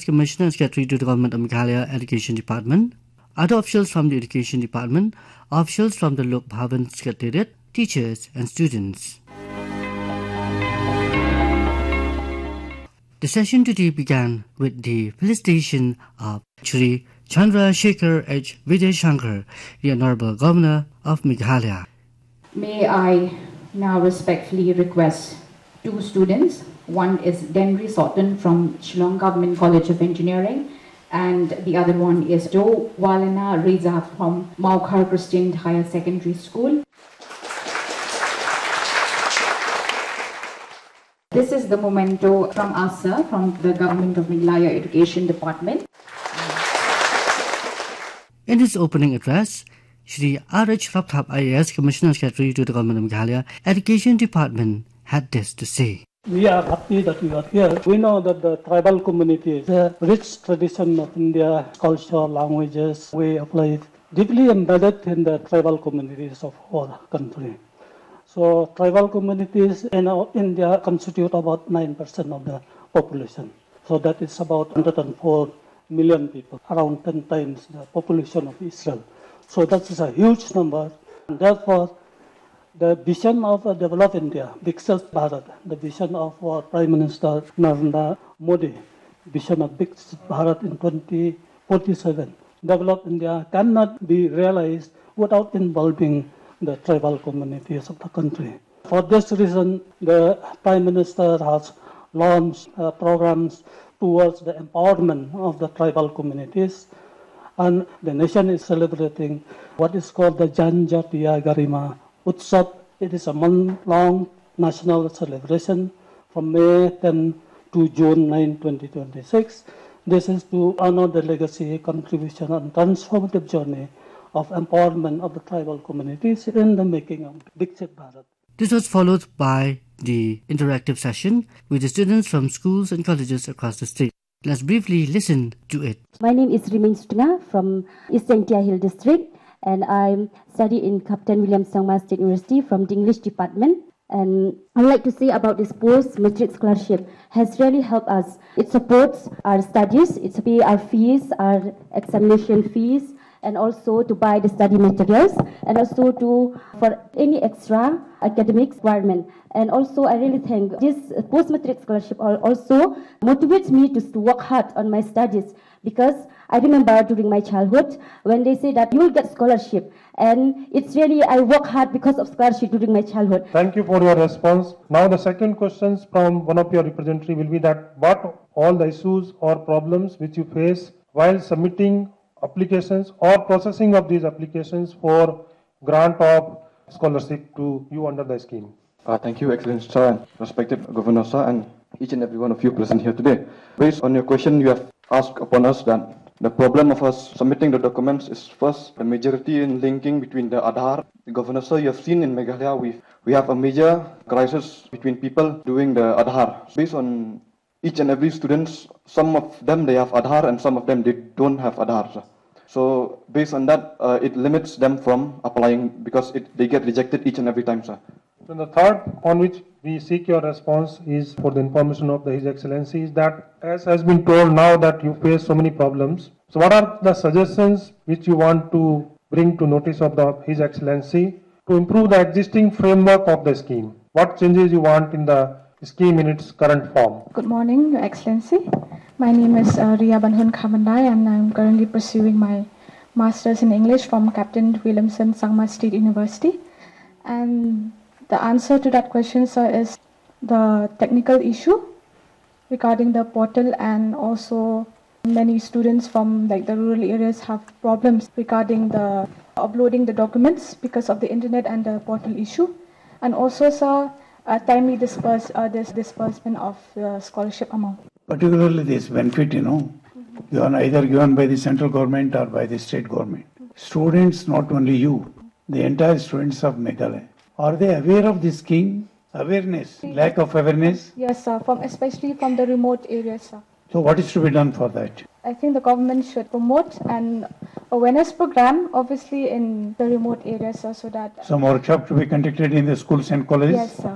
Commissioner and Secretary to the Government of Meghalaya Education Department, other officials from the Education Department, officials from the Lok Bhavan Secretariat, teachers and students. The session today began with the felicitation of Shri Chandra Shekhar H. Vijay Shankar, the Honorable Governor of Meghalaya. May I now respectfully request two students. One is Denry Sutton from Shillong Government College of Engineering, and the other one is Jo Walana Reza from Maukhar Christian Higher Secondary School. This is the memento from us, sir, from the Government of Meghalaya Education Department. In his opening address, Shri R.H. Rapthap IAS, Commissioner Secretary to the Government of Meghalaya Education Department, had this to say. We are happy that you are here. We know that the tribal community is a rich tradition of India, culture, languages, way of life, deeply embedded in the tribal communities of our country. So tribal communities in India constitute about 9% of the population. So that is about 104 million people, around 10 times the population of Israel. So that is a huge number. And therefore, the vision of a developed India, Viksit Bharat, the vision of our Prime Minister Narendra Modi, vision of Viksit Bharat in 2047, developed India cannot be realized without involving the tribal communities of the country. For this reason, the Prime Minister has launched programs towards the empowerment of the tribal communities, and the nation is celebrating what is called the Janjatia Garima Utsav. It is a month-long national celebration from May 10 to June 9, 2026. This is to honor the legacy, contribution, and transformative journey of empowerment of the tribal communities in the making of Viksit Bharat. This was followed by the interactive session with the students from schools and colleges across the state. Let's briefly listen to it. My name is Rimin Sutna from Eastern Tia Hill District, and I study in Captain William Sangma State University from the English Department. And I'd like to say about this post-matric scholarship has really helped us. It supports our studies, it pays our fees, our examination fees, and also to buy the study materials, and also for any extra academic requirement. And also I really think this post-matric scholarship also motivates me to work hard on my studies, because I remember during my childhood when they say that you will get scholarship, and it's really I work hard because of scholarship during my childhood. Thank you for your response. Now the second questions from one of your representatives will be that what all the issues or problems which you face while submitting applications or processing of these applications for grant of scholarship to you under the scheme. Thank you, Excellent Sir, and respected Governor Sir, and each and every one of you present here today. Based on your question, you have asked upon us that the problem of us submitting the documents is first the majority in linking between the Aadhaar. Governor Sir, you have seen in Meghalaya we have a major crisis between people doing the Aadhaar. Based on each and every students, some of them they have Aadhaar and some of them they don't have Aadhaar. Sir. So based on that, it limits them from applying because they get rejected each and every time, sir. So the third on which we seek your response is for the information of His Excellency is that as has been told now that you face so many problems. So what are the suggestions which you want to bring to notice of His Excellency to improve the existing framework of the scheme? What changes you want in the scheme in its current form? Good morning, Your Excellency. My name is Ria Banhun Khamandai, and I'm currently pursuing my Masters in English from Captain Williamson Sangma State University. And the answer to that question, sir, is the technical issue regarding the portal, and also many students from the rural areas have problems regarding the uploading the documents because of the internet and the portal issue. And also, sir, timely disbursement of the scholarship amount. Particularly this benefit, you are either given by the central government or by the state government. Students, not only you, the entire students of Meghalaya, are they aware of this scheme? Awareness, lack of awareness? Yes, sir, especially from the remote areas, sir. So what is to be done for that? I think the government should promote an awareness program, obviously in the remote areas, sir, so that... Some workshop to be conducted in the schools and colleges? Yes, sir.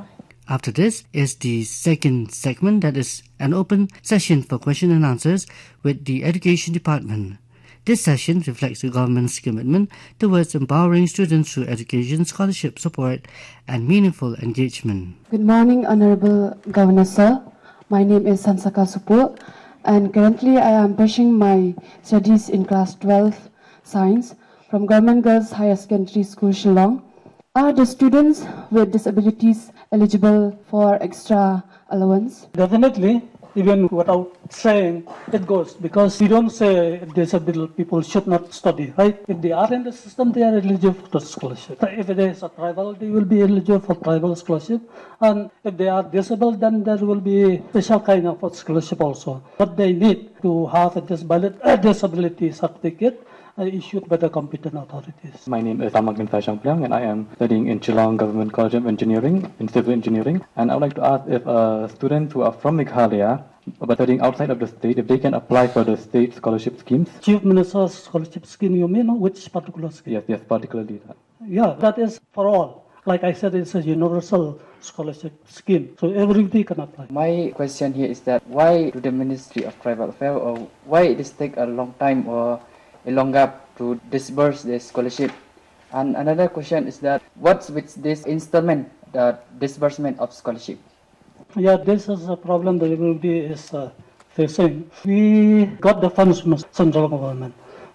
After this is the second segment, that is an open session for question and answers with the Education Department. This session reflects the government's commitment towards empowering students through education, scholarship support, and meaningful engagement. Good morning, Honorable Governor Sir. My name is Sansaka Supur, and currently I am pursuing my studies in class 12 science from Government Girls Higher Secondary School, Shillong. Are the students with disabilities eligible for extra allowance? Definitely, even without saying, it goes, because we don't say disabled people should not study, right? If they are in the system, they are eligible for the scholarship. If it is a tribal, they will be eligible for tribal scholarship. And if they are disabled, then there will be a special kind of scholarship also. But they need to have a disability certificate issued by the competent authorities. My name is Amagin Fashangplang, and I am studying in Shillong Government College of Engineering in Civil Engineering. And I would like to ask if students who are from Meghalaya but studying outside of the state, if they can apply for the state scholarship schemes. Chief Minister's scholarship scheme, you mean? Which particular scheme? Yes, particularly that. Yeah, that is for all. Like I said, it's a universal scholarship scheme, so everybody can apply. My question here is that why do the Ministry of Tribal Affairs, or why it is take a long time or a long gap to disburse the scholarship? And another question is that what's with this installment, the disbursement of scholarship? Yeah, this is a problem that everybody is facing. We got the funds from the central government.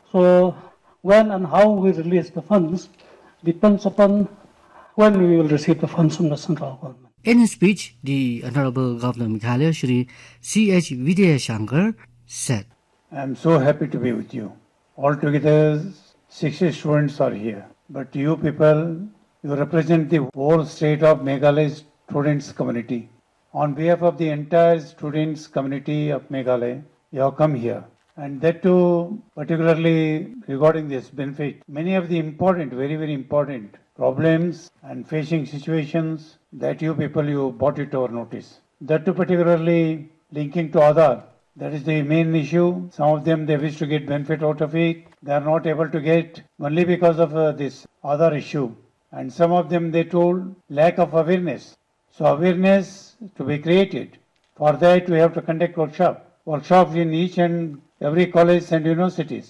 So when and how we release the funds depends upon when we will receive the funds from the central government. In his speech, the Honorable Governor of Meghalaya, Shri C.H. Vidyasankar, said, I am so happy to be with you. Altogether, 60 students are here. But you people, you represent the whole state of Meghalaya students community. On behalf of the entire students community of Meghalaya, you have come here. And that too, particularly regarding this benefit, many of the important, very, very important problems and facing situations that you people, you brought it to our notice. That too, particularly linking to Aadhaar. That is the main issue. Some of them, they wish to get benefit out of it. They are not able to get only because of this Aadhaar issue. And some of them, they told lack of awareness. So awareness to be created. For that, we have to conduct workshops in each and every college and universities.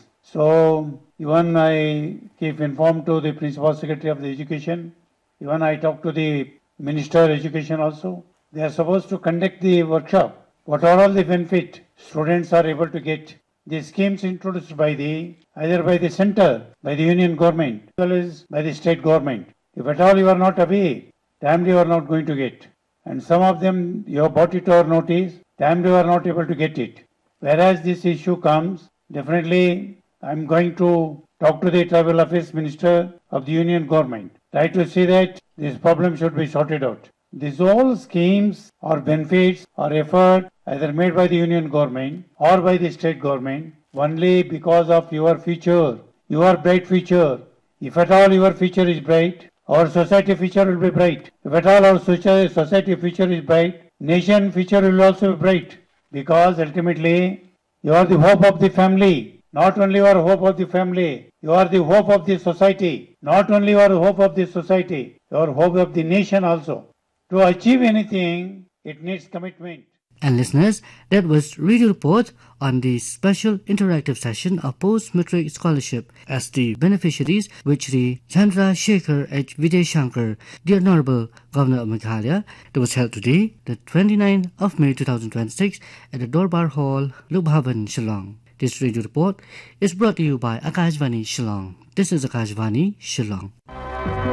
So even I keep informed to the Principal Secretary of the Education. Even I talk to the Minister of Education also. They are supposed to conduct the workshop. What are all the benefit students are able to get? The schemes introduced by either by the center, by the union government, as well as by the state government. If at all you are not aware, timely you are not going to get. And some of them you have brought it to our notice, timely you are not able to get it. Whereas this issue comes, definitely I am going to talk to the Tribal Affairs Minister of the Union Government. Try to see that this problem should be sorted out. These all schemes or benefits or effort either made by the Union Government or by the state government only because of your future, your bright future. If at all your future is bright, our society future will be bright. If at all our society future is bright, nation future will also be bright. Because ultimately, you are the hope of the family. Not only you are hope of the family, you are the hope of the society. Not only you are hope of the society, you are hope of the nation also. To achieve anything, it needs commitment. And listeners, that was Radio Report on the special interactive session of Post-Matric Scholarship as the beneficiaries with Shri Chandrasekhar H. Vidyasankar, the Honorable Governor of Meghalaya. That was held today, the 29th of May 2026 at the Dorbar Hall, Lok Bhavan, Shillong. This Radio Report is brought to you by Akashvani Shillong. This is Akashvani Shillong.